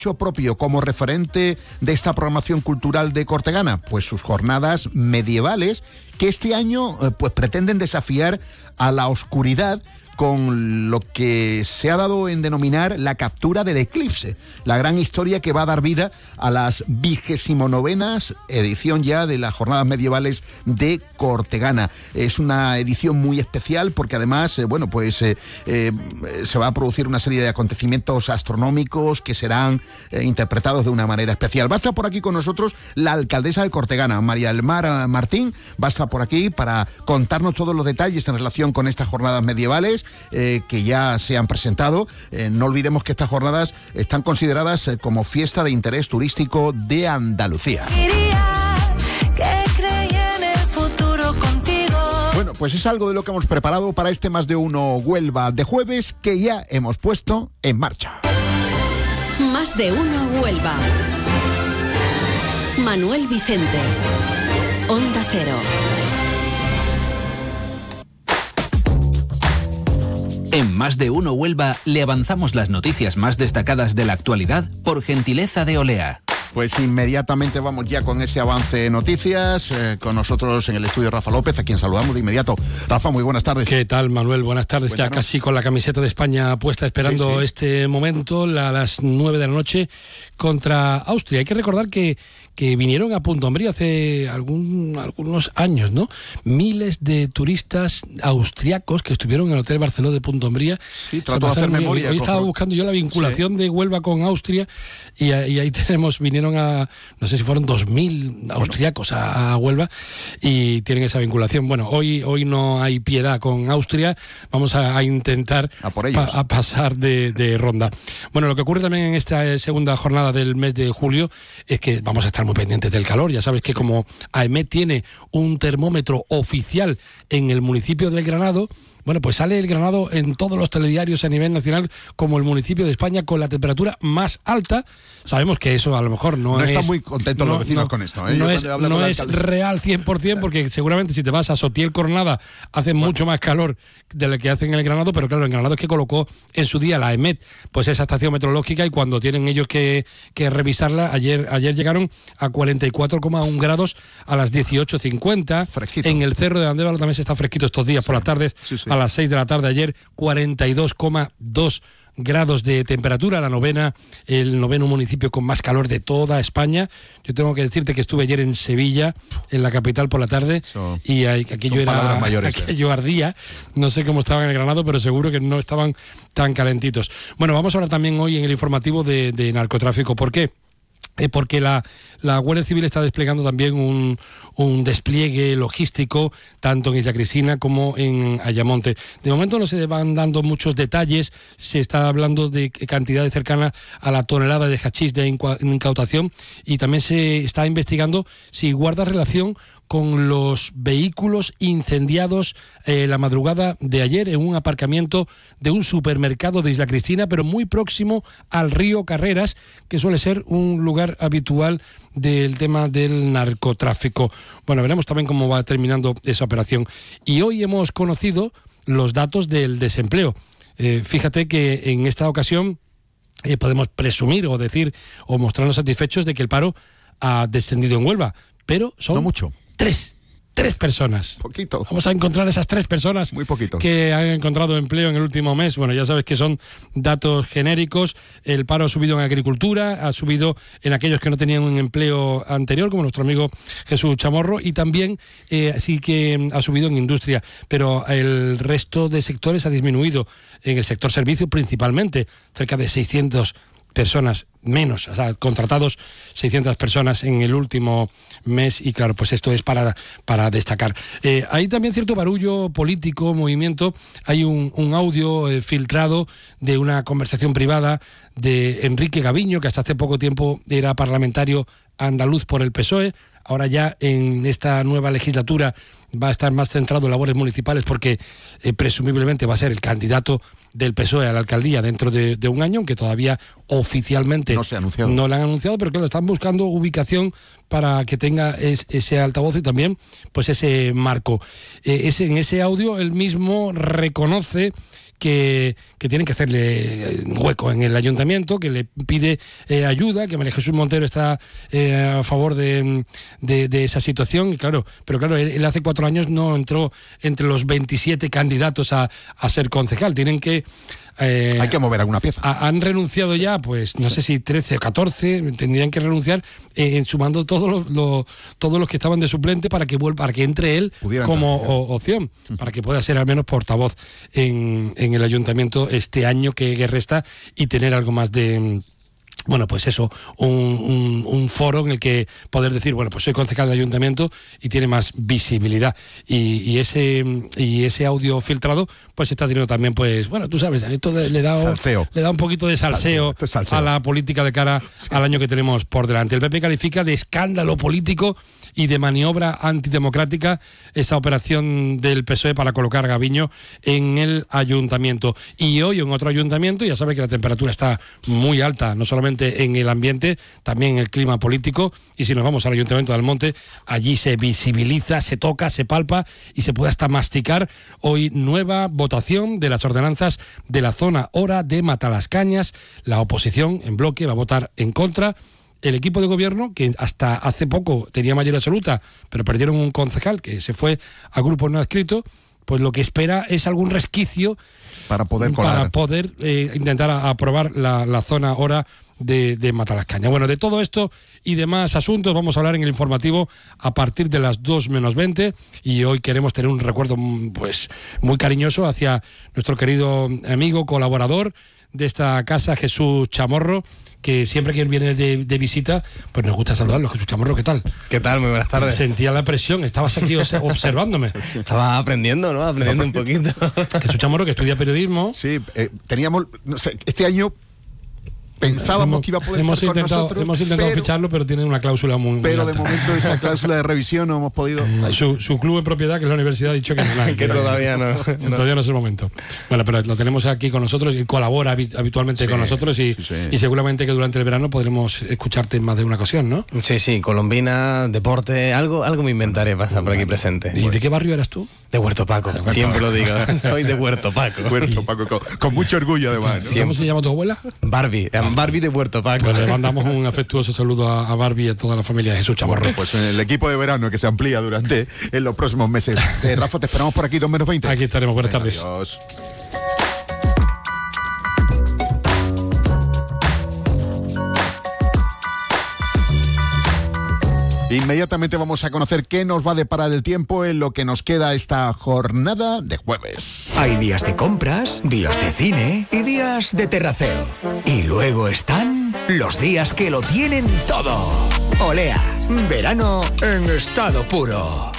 propio como referente de esta programación cultural de Cortegana? Pues sus jornadas medievales, que este año pues pretenden desafiar a la oscuridad con lo que se ha dado en denominar la captura del eclipse, la gran historia que va a dar vida a las 29ª edición ya de las jornadas medievales de Cortegana. Es una edición muy especial porque además, se va a producir una serie de acontecimientos astronómicos que serán interpretados de una manera especial. Va a estar por aquí con nosotros la alcaldesa de Cortegana, María del Mar Martín, va a estar por aquí para contarnos todos los detalles en relación con estas jornadas medievales que ya se han presentado. No olvidemos que estas jornadas están consideradas como fiesta de interés turístico de Andalucía. Bueno, pues es algo de lo que hemos preparado para este Más de Uno Huelva de jueves, que ya hemos puesto en marcha. Más de Uno Huelva. Manuel Vicente, Onda Cero. En Más de Uno Huelva le avanzamos las noticias más destacadas de la actualidad por gentileza de Olea. Pues inmediatamente vamos ya con ese avance de noticias. Con nosotros en el estudio Rafa López, a quien saludamos de inmediato. Rafa, muy buenas tardes. ¿Qué tal, Manuel? Buenas tardes. Cuéntanos. Ya casi con la camiseta de España puesta, esperando este momento, a las 9 de la noche, contra Austria. Hay que recordar que vinieron a Punto Umbría hace algunos años, ¿no? Miles de turistas austriacos que estuvieron en el Hotel Barceló de Punto Umbría. Sí, trato de hacer memoria. Hoy estaba buscando yo la vinculación de Huelva con Austria y ahí vinieron a, no sé si fueron 2.000 austriacos a Huelva y tienen esa vinculación. Bueno, hoy no hay piedad con Austria, vamos a intentar a pasar de ronda. Bueno, lo que ocurre también en esta segunda jornada del mes de julio es que vamos a estar muy pendientes del calor. Ya sabes que como AEMET tiene un termómetro oficial en el municipio del Granado, bueno, pues sale el Granado en todos los telediarios a nivel nacional como el municipio de España con la temperatura más alta. Sabemos que eso a lo mejor no están muy contentos los vecinos con esto. No es real 100%, porque seguramente si te vas a Sotiel Coronada hace mucho más calor de lo que hacen en el Granado, pero claro, en Granado es que colocó en su día la AEMET, pues esa estación meteorológica, y cuando tienen ellos que revisarla, ayer llegaron a 44,1 grados a las 18:50. Fresquito. En el Cerro de Andévalo también se está fresquito estos días por las tardes. Sí. A las 6 de la tarde ayer, 42,2 grados de temperatura, el noveno municipio con más calor de toda España. Yo tengo que decirte que estuve ayer en Sevilla, en la capital, por la tarde, y aquello ardía. No sé cómo estaban en el Granado, pero seguro que no estaban tan calentitos. Bueno, vamos a hablar también hoy en el informativo de narcotráfico. ¿Por qué? Porque la Guardia Civil está desplegando también un despliegue logístico tanto en Isla Cristina como en Ayamonte. De momento no se van dando muchos detalles, se está hablando de cantidades cercanas a la tonelada de hachís de incautación, y también se está investigando si guarda relación con los vehículos incendiados la madrugada de ayer en un aparcamiento de un supermercado de Isla Cristina, pero muy próximo al río Carreras, que suele ser un lugar habitual del tema del narcotráfico. Bueno, veremos también cómo va terminando esa operación. Y hoy hemos conocido los datos del desempleo. Fíjate que en esta ocasión podemos presumir o decir o mostrarnos satisfechos de que el paro ha descendido en Huelva, pero son no mucho. Tres personas. Poquito. Vamos a encontrar esas 3 personas muy poquito que han encontrado empleo en el último mes. Bueno, ya sabes que son datos genéricos. El paro ha subido en agricultura, ha subido en aquellos que no tenían un empleo anterior, como nuestro amigo Jesús Chamorro, y también sí que ha subido en industria. Pero el resto de sectores ha disminuido. En el sector servicio principalmente, cerca de 600 personas menos, o sea, contratados 600 personas en el último mes, y claro, pues esto es para destacar. Hay también cierto barullo político, movimiento. Hay un audio filtrado de una conversación privada de Enrique Gaviño, que hasta hace poco tiempo era parlamentario andaluz por el PSOE. Ahora ya en esta nueva legislatura va a estar más centrado en labores municipales porque presumiblemente va a ser el candidato del PSOE a la alcaldía dentro de un año, aunque todavía oficialmente no se ha anunciado. No lo han anunciado, pero claro, están buscando ubicación para que tenga ese altavoz y también pues ese marco. En ese audio él mismo reconoce que tienen que hacerle hueco en el ayuntamiento, que le pide ayuda, que María Jesús Montero está a favor de esa situación, y claro, pero claro, él hace 4 años no entró entre los 27 candidatos a ser concejal. Tienen que hay que mover alguna pieza. Han renunciado ya, pues no sé si 13 o 14, tendrían que renunciar sumando todos los que estaban de suplente para que entre él como opción, para que pueda ser al menos portavoz en el ayuntamiento este año que resta y tener algo más de... Bueno, pues eso, un foro en el que poder decir, bueno, pues soy concejal del ayuntamiento y tiene más visibilidad. Y ese audio filtrado, pues está teniendo también, pues, bueno, tú sabes, esto le da un poquito de salseo a la política de cara al año que tenemos por delante. El PP califica de escándalo político y de maniobra antidemocrática esa operación del PSOE para colocar a Gabiño en el ayuntamiento. Y hoy en otro ayuntamiento, ya sabe que la temperatura está muy alta, no solamente en el ambiente, también en el clima político, y si nos vamos al Ayuntamiento de Almonte, allí se visibiliza, se toca, se palpa y se puede hasta masticar hoy nueva votación de las ordenanzas de la zona hora de Matalascañas. La oposición en bloque va a votar en contra. El equipo de gobierno, que hasta hace poco tenía mayoría absoluta, pero perdieron un concejal que se fue a grupo no adscrito, pues lo que espera es algún resquicio para poder intentar aprobar la zona hora de Matalascañas. Bueno, de todo esto y demás asuntos vamos a hablar en el informativo a partir de las 2 menos 20, y hoy queremos tener un recuerdo pues muy cariñoso hacia nuestro querido amigo, colaborador de esta casa, Jesús Chamorro, que siempre que él viene de visita, pues nos gusta saludarlo. Jesús Chamorro, ¿qué tal? ¿Qué tal? Muy buenas tardes. Sentía la presión, estabas aquí observándome. Estaba aprendiendo, ¿no? Aprendiendo un poquito. Jesús Chamorro, que estudia periodismo. Sí, teníamos, no sé, este año pensábamos que iba a poder estar con nosotros. Hemos intentado ficharlo, pero tiene una cláusula muy Pero alta. de momento esa cláusula de revisión no hemos podido... Su club en propiedad, que es la universidad, ha dicho que no. Que todavía no. Todavía no es el momento. Bueno, pero lo tenemos aquí con nosotros y colabora habitualmente con nosotros y seguramente que durante el verano podremos escucharte en más de una ocasión, ¿no? Sí, colombina, deporte, algo me inventaré para estar por aquí presente. ¿Y de qué barrio eras tú? De Huerto Paco, siempre lo digo. Soy de Huerto Paco. Huerto Paco, con mucho orgullo además, ¿no? ¿Cómo se llama tu abuela? Barbie de Huerto Paco. Pues le mandamos un afectuoso saludo a Barbie y a toda la familia de Jesús Chamorro. Bueno, pues el equipo de verano que se amplía en los próximos meses. Rafa, te esperamos por aquí 2 menos 20. Aquí estaremos, buenas tardes. Adiós. Inmediatamente vamos a conocer qué nos va a deparar el tiempo en lo que nos queda esta jornada de jueves. Hay días de compras, días de cine y días de terraceo. Y luego están los días que lo tienen todo. Olea, verano en estado puro.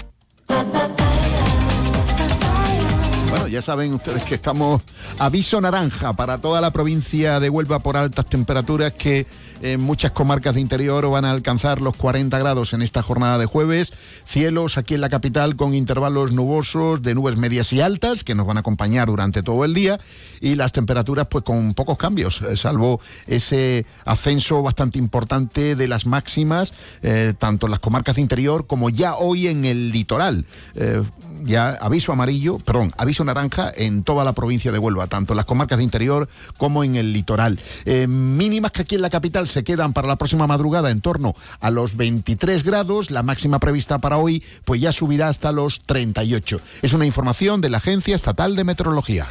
Bueno, ya saben ustedes que estamos aviso naranja para toda la provincia de Huelva por altas temperaturas que en muchas comarcas de interior van a alcanzar los 40 grados en esta jornada de jueves. Cielos aquí en la capital con intervalos nubosos de nubes medias y altas que nos van a acompañar durante todo el día, y las temperaturas pues con pocos cambios, salvo ese ascenso bastante importante de las máximas, tanto en las comarcas de interior como ya hoy en el litoral. Ya aviso naranja en toda la provincia de Huelva, tanto en las comarcas de interior como en el litoral. Mínimas que aquí en la capital se quedan para la próxima madrugada en torno a los 23 grados, la máxima prevista para hoy pues ya subirá hasta los 38. Es una información de la Agencia Estatal de Meteorología.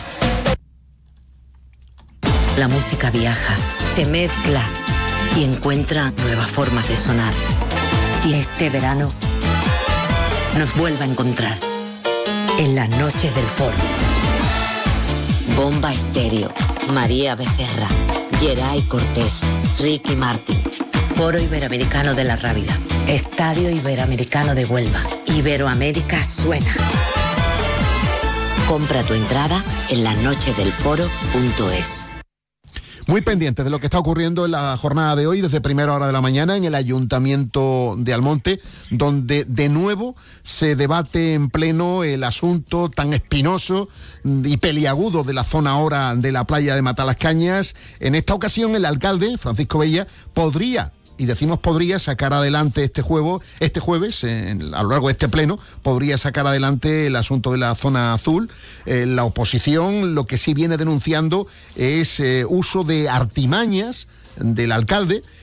La música viaja, se mezcla y encuentra nuevas formas de sonar. Y este verano nos vuelve a encontrar en las noches del foro. Bomba Estéreo, María Becerra, Geray Cortés, Ricky Martin, Foro Iberoamericano de la Rábida, Estadio Iberoamericano de Huelva, Iberoamérica suena. Compra tu entrada en lanochedelforo.es. Muy pendientes de lo que está ocurriendo en la jornada de hoy, desde primera hora de la mañana, en el Ayuntamiento de Almonte, donde de nuevo se debate en pleno el asunto tan espinoso y peliagudo de la zona ahora de la playa de Matalascañas. En esta ocasión, el alcalde, Francisco Bella, podría, y decimos podría, sacar adelante este jueves, a lo largo de este pleno, podría sacar adelante el asunto de la zona azul. La oposición lo que sí viene denunciando es uso de artimañas del alcalde